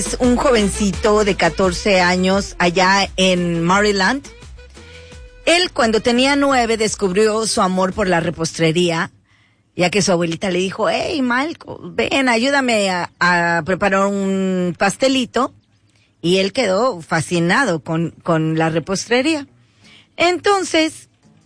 Es un jovencito de 14 años allá en Maryland. Él, cuando tenía 9, descubrió su amor por la repostería, ya que su abuelita le dijo, hey, Malcolm, ven, ayúdame a preparar un pastelito. Y él quedó fascinado con la repostería. Entonces,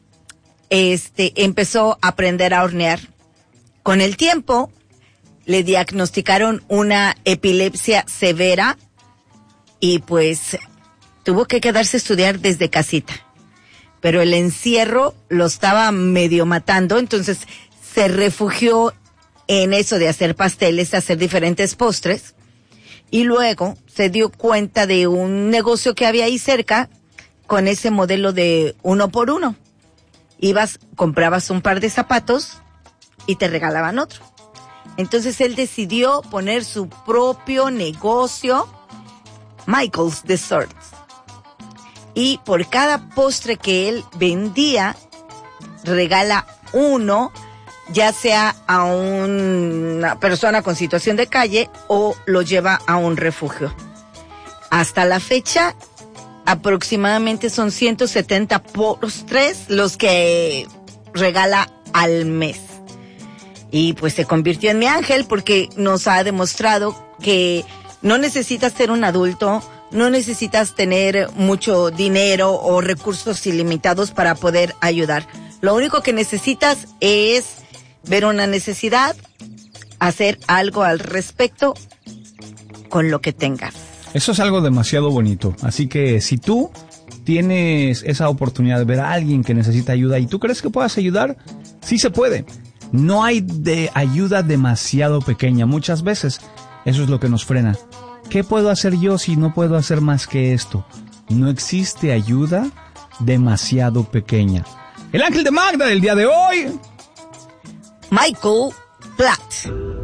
empezó a aprender a hornear. Con el tiempo, le diagnosticaron una epilepsia severa y pues tuvo que quedarse a estudiar desde casita. Pero el encierro lo estaba medio matando, entonces se refugió en eso de hacer pasteles, hacer diferentes postres. Y luego se dio cuenta de un negocio que había ahí cerca con ese modelo de 1 por 1. Ibas, comprabas un par de zapatos y te regalaban otro. Entonces él decidió poner su propio negocio, Michael's Desserts. Y por cada postre que él vendía, regala uno, ya sea a una persona con situación de calle o lo lleva a un refugio. Hasta la fecha, aproximadamente son 170 postres los que regala al mes. Y pues se convirtió en mi ángel porque nos ha demostrado que no necesitas ser un adulto, no necesitas tener mucho dinero o recursos ilimitados para poder ayudar. Lo único que necesitas es ver una necesidad, hacer algo al respecto con lo que tengas. Eso es algo demasiado bonito. Así que si tú tienes esa oportunidad de ver a alguien que necesita ayuda y tú crees que puedas ayudar, sí se puede. No hay de ayuda demasiado pequeña. Muchas veces eso es lo que nos frena. ¿Qué puedo hacer yo si no puedo hacer más que esto? No existe ayuda demasiado pequeña. El ángel de Magda del día de hoy, Michael Platt.